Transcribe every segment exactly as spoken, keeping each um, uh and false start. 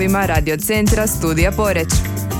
valovima radiocentra Studija Poreć.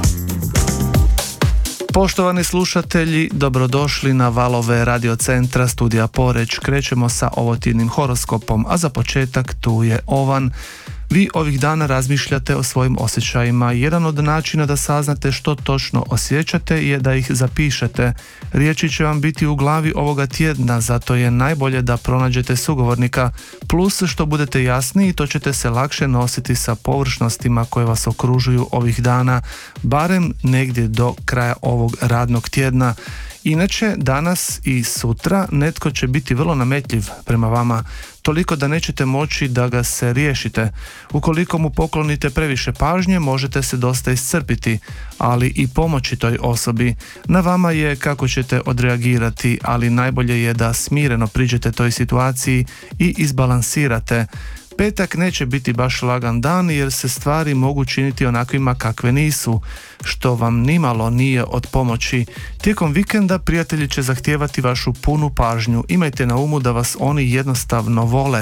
Poštovani slušatelji, dobrodošli na valove radiocentra Studija Poreć. Krećemo sa ovotjednim horoskopom, a za početak tu je Ovan. Vi ovih dana razmišljate o svojim osjećajima. Jedan od načina da saznate što točno osjećate je da ih zapišete. Riječi će vam biti u glavi ovoga tjedna, zato je najbolje da pronađete sugovornika. Plus što budete jasniji, to ćete se lakše nositi sa površnostima koje vas okružuju ovih dana, barem negdje do kraja ovog radnog tjedna. Inače, danas i sutra netko će biti vrlo nametljiv prema vama, toliko da nećete moći da ga se riješite. Ukoliko mu poklonite previše pažnje, možete se dosta iscrpiti, ali i pomoći toj osobi. Na vama je kako ćete odreagirati, ali najbolje je da smireno priđete toj situaciji i izbalansirate. Petak neće biti baš lagan dan jer se stvari mogu činiti onakvima kakve nisu, što vam nimalo nije od pomoći. Tijekom vikenda prijatelji će zahtijevati vašu punu pažnju. Imajte na umu da vas oni jednostavno vole.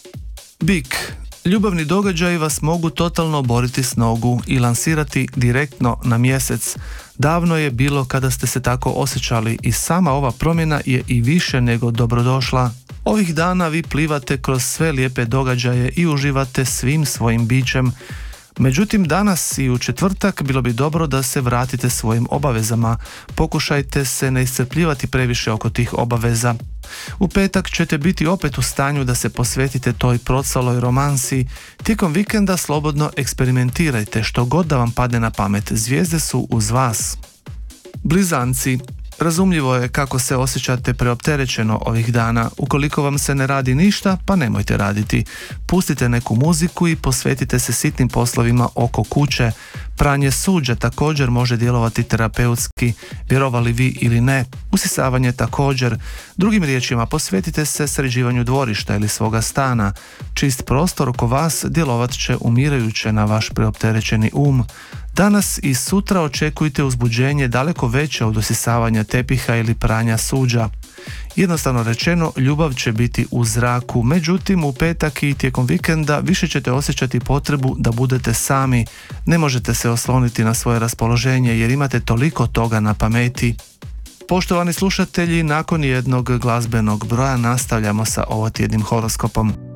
Bik. Ljubavni događaji vas mogu totalno oboriti s nogu i lansirati direktno na mjesec. Davno je bilo kada ste se tako osjećali i sama ova promjena je i više nego dobrodošla. Ovih dana vi plivate kroz sve lijepe događaje i uživate svim svojim bićem. Međutim, danas i u četvrtak bilo bi dobro da se vratite svojim obavezama. Pokušajte se ne iscrpljivati previše oko tih obaveza. U petak ćete biti opet u stanju da se posvetite toj procvaloj romansi. Tijekom vikenda slobodno eksperimentirajte što god da vam padne na pamet. Zvijezde su uz vas. Blizanci. Razumljivo je kako se osjećate preopterećeno ovih dana. Ukoliko vam se ne radi ništa, pa nemojte raditi. Pustite neku muziku i posvetite se sitnim poslovima oko kuće. Pranje suđa također može djelovati terapeutski, vjerovali vi ili ne. Usisavanje također. Drugim riječima, posvetite se sređivanju dvorišta ili svoga stana. Čist prostor oko vas djelovat će umirajuće na vaš preopterećeni um. Danas i sutra očekujte uzbuđenje daleko veće od usisavanja tepiha ili pranja suđa. Jednostavno rečeno, ljubav će biti u zraku, međutim u petak i tijekom vikenda više ćete osjećati potrebu da budete sami. Ne možete se osloniti na svoje raspoloženje jer imate toliko toga na pameti. Poštovani slušatelji, nakon jednog glazbenog broja nastavljamo sa ovotjednim horoskopom.